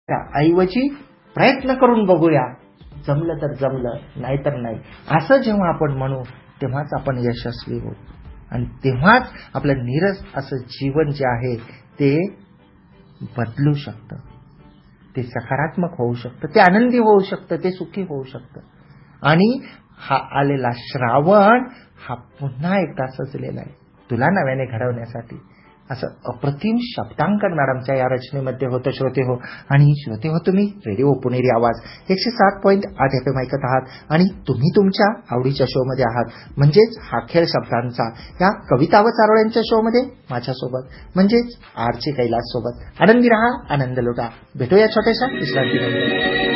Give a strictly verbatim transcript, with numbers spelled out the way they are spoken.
ऐवजी प्रयत्न करून बघूया, जमलं तर जमलं, नाही तर नाही, असं जेव्हा आपण म्हणू तेव्हाच आपण यशस्वी होऊ. आणि तेव्हाच आपलं नीरस असं जीवन जे आहे ते बदलू शकतं, ते सकारात्मक होऊ शकतं, ते आनंदी होऊ शकतं, ते सुखी होऊ शकतं. आणि हा आलेला श्रावण हा पुन्हा एकदा सजलेला आहे तुला नव्याने घडवण्यासाठी, असं अप्रतिम शब्दांकन मॅडमच्या या रचनेमध्ये होतं श्रोते हो. आणि श्रोते हो, तुम्ही रेडिओ पुणेरी आवाज एकशे सात पॉईंट आठ एफ एम ऐकत आहात आणि तुम्ही तुमच्या आवडीच्या शो मध्ये आहात, म्हणजेच हा खेळ शब्दांचा या कविता व चारोळ्यांच्या शो मध्ये माझ्यासोबत, म्हणजेच आरचे कैलास सोबत. आनंदी रहा, आनंद लुटा. भेटूया छोट्याशा विश्रांतीनंतर.